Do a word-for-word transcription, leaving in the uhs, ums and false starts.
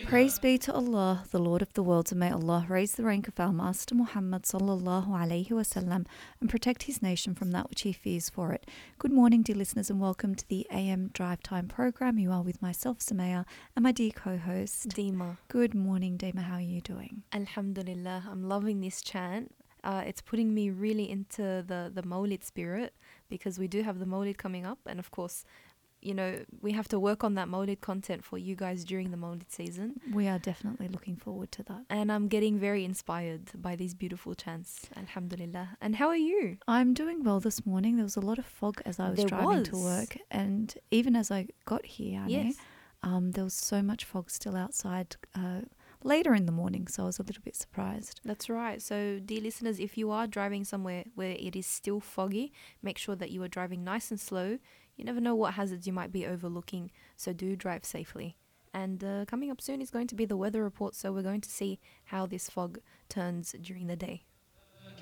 Praise be to Allah, the Lord of the worlds, and may Allah raise the rank of our Master Muhammad sallallahu alaihi wasallam and protect his nation from that which he fears for it. Good morning, dear listeners, and welcome to the A M Drive Time program. You are with myself, Samaya, and my dear co-host, Dima. Good morning, Dima. How are you doing? Alhamdulillah, I'm loving this chant. Uh, it's putting me really into the, the Mawlid spirit because we do have the Mawlid coming up, and of course, you know, we have to work on that Mawlid content for you guys during the Mawlid season. We are definitely looking forward to that. And I'm getting very inspired by these beautiful chants. Alhamdulillah. And how are you? I'm doing well this morning. There was a lot of fog as I was There driving to was. work, and even as I got here, Annie, Yes. um, there was so much fog still outside uh, later in the morning, so I was a little bit surprised. That's right. So, dear listeners, if you are driving somewhere where it is still foggy, make sure that you are driving nice and slow. You never know what hazards you might be overlooking, so do drive safely. And uh, coming up soon is going to be the weather report, so we're going to see how this fog turns during the day.